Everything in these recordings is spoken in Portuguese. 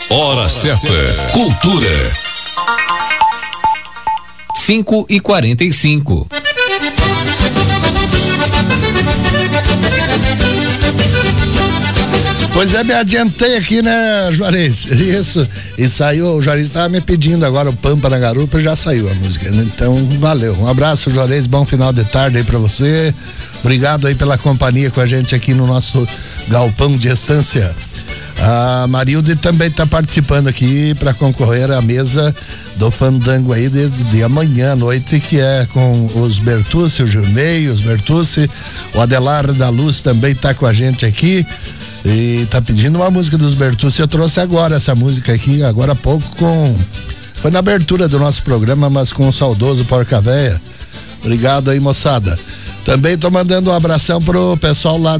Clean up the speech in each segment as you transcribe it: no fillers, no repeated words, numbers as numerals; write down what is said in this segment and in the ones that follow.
Hora certa. Cultura. 5:45. Pois é, me adiantei aqui, né, Juarez? Isso. E saiu, o Juarez estava me pedindo agora o Pampa na Garupa, já saiu a música. Então, valeu. Um abraço, Juarez. Bom final de tarde aí pra você. Obrigado aí pela companhia com a gente aqui no nosso galpão de estância. A Marilde também está participando aqui para concorrer à mesa do fandango aí de amanhã à noite, que é com os Bertucci, o Gilney, os Bertucci, o Adelar da Luz também está com a gente aqui e tá pedindo uma música dos Bertucci. Eu trouxe agora essa música aqui, agora há pouco, foi na abertura do nosso programa, mas com o saudoso Porca Véia. Obrigado aí, moçada. Também tô mandando um abração pro pessoal lá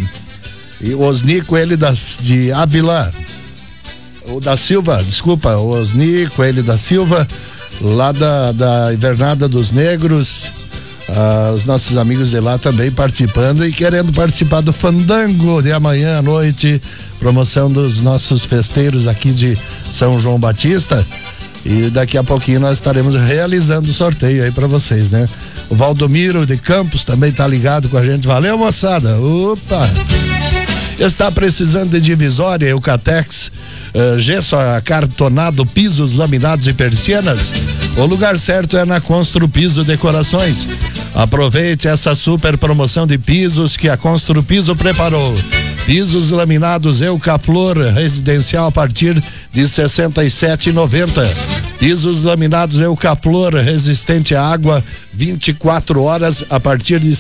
e Osnico, ele de Ávila, o da Silva, desculpa, o Osnico, ele da Silva, lá da Invernada dos Negros, os nossos amigos de lá também participando e querendo participar do fandango de amanhã à noite, promoção dos nossos festeiros aqui de São João Batista, e daqui a pouquinho nós estaremos realizando o sorteio aí pra vocês, né? O Valdomiro de Campos também tá ligado com a gente, valeu, moçada, opa! Está precisando de divisória, Eucatex, gesso acartonado, pisos laminados e persianas? O lugar certo é na Constru Piso Decorações. Aproveite essa super promoção de pisos que a Constru Piso preparou. Pisos laminados Eucaflor residencial a partir de R$ 67,90. Pisos laminados Eucaflor resistente à água 24 horas a partir de R$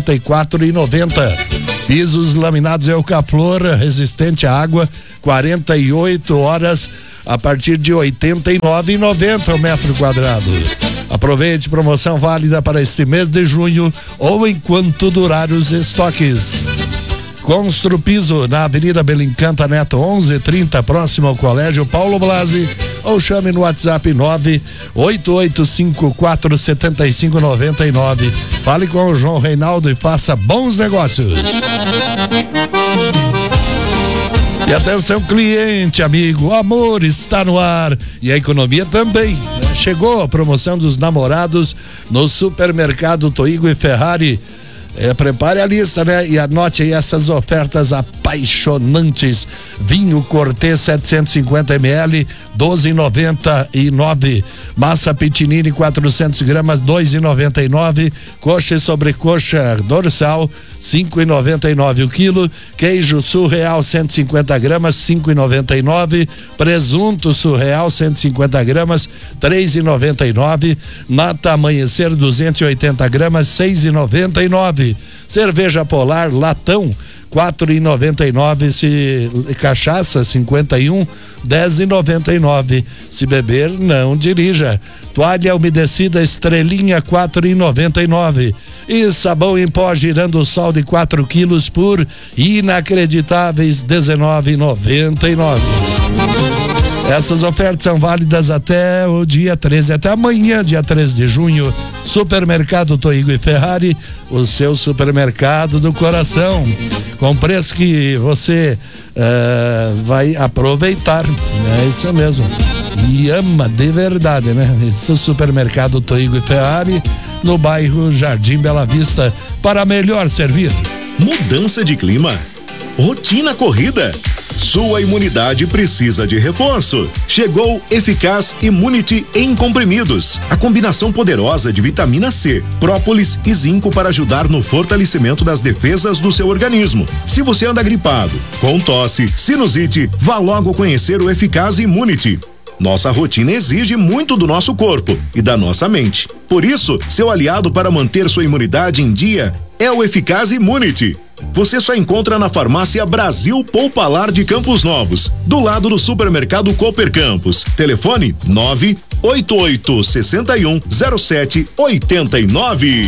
74,90. Pisos laminados Eucaflor resistente à água 48 horas a partir de R$ 89,90 o metro quadrado. Aproveite, promoção válida para este mês de junho ou enquanto durar os estoques. Constru Piso na Avenida Belincanta Neto 1130, próximo ao Colégio Paulo Blasi, ou chame no WhatsApp 988547599. Fale com o João Reinaldo e faça bons negócios. E atenção, cliente, amigo, o amor está no ar e a economia também, né? Chegou a promoção dos namorados no Supermercado Toigo e Ferrari. Prepare a lista, né? E anote aí essas ofertas apaixonantes. Vinho Cortez 750 ml, 12,99. Massa Pitinini 400 gramas, 2,99. Coxa e sobrecoxa dorsal, 5,99 o quilo. Queijo Surreal 150 gramas, 5,99. Presunto Surreal 150 gramas, 3,99. Nata Amanhecer 280 gramas, 6,99. Cerveja Polar latão 4,99. Se cachaça 51, 10,99. Se beber, não dirija. Toalha umedecida Estrelinha 4,99. E sabão em pó Girando o Sol de 4 quilos por inacreditáveis 19,99. Essas ofertas são válidas até o dia 13, até amanhã, dia 13 de junho. Supermercado Toigo e Ferrari, o seu supermercado do coração, com preço que você vai aproveitar, é isso mesmo, e ama de verdade, né? Esse é o Supermercado Toigo e Ferrari, no bairro Jardim Bela Vista, para melhor servir. Mudança de clima, rotina corrida, sua imunidade precisa de reforço. Chegou Eficaz Immunity em comprimidos. A combinação poderosa de vitamina C, própolis e zinco para ajudar no fortalecimento das defesas do seu organismo. Se você anda gripado, com tosse, sinusite, vá logo conhecer o Eficaz Immunity. Nossa rotina exige muito do nosso corpo e da nossa mente. Por isso, seu aliado para manter sua imunidade em dia é o Eficaz Immunity. Você só encontra na Farmácia Brasil Poupalar de Campos Novos, do lado do Supermercado Cooper Campos. Telefone 988610789.